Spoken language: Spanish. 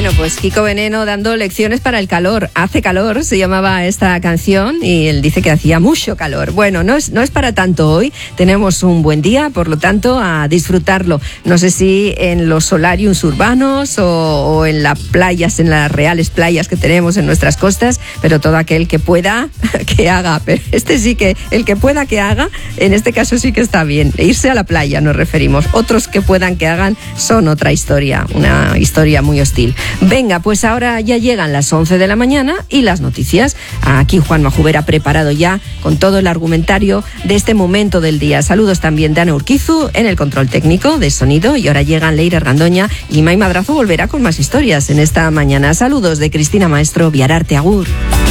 Bueno, pues Kiko Veneno dando lecciones para el calor. Hace calor, se llamaba esta canción, y él dice que hacía mucho calor. Bueno, no es para tanto hoy. Tenemos un buen día, por lo tanto, a disfrutarlo. No sé si en los solariums urbanos o en las playas, en las reales playas que tenemos en nuestras costas, pero todo aquel que pueda, que haga. Pero sí que, el que pueda que haga, en este caso sí que está bien. Irse a la playa nos referimos. Otros que puedan que hagan son otra historia, una historia muy hostil. Venga, pues ahora ya llegan las 11 de la mañana y las noticias. Aquí Juan Majubera preparado ya con todo el argumentario de este momento del día. Saludos también de Ana Urquizu en el control técnico de sonido, y ahora llegan Leire Argandoña y Mai Madrazo volverá con más historias en esta mañana. Saludos de Cristina Maestro, Viararte, agur.